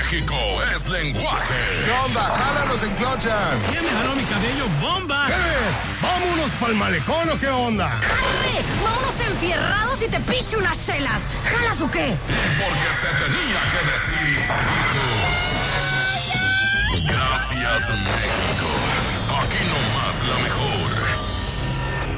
México es lenguaje. ¿Qué onda? ¡Jálanos en Clochan! ¿Quién me jaló mi cabello? ¡Bomba! ¿Qué ves? ¿Vámonos pa'l malecón o qué onda? ¡Ándale! ¡Vámonos enfierrados y te piche unas chelas! ¿Jalas o qué? Porque se tenía que decir, hijo. Gracias, México. Aquí nomás la mejor.